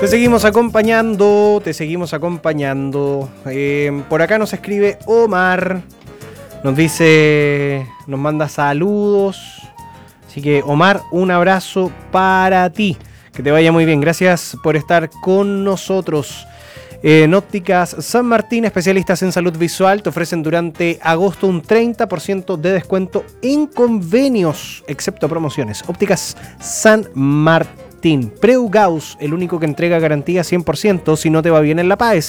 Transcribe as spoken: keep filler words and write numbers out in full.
Te seguimos acompañando, te seguimos acompañando. Eh, por acá nos escribe Omar. Nos dice, nos manda saludos. Así que Omar, un abrazo para ti. Que te vaya muy bien. Gracias por estar con nosotros. En Ópticas San Martín, especialistas en salud visual, te ofrecen durante agosto un treinta por ciento de descuento en convenios, excepto promociones. Ópticas San Martín. Preu Gauss, el único que entrega garantía cien por ciento si no te va bien en la P A E S.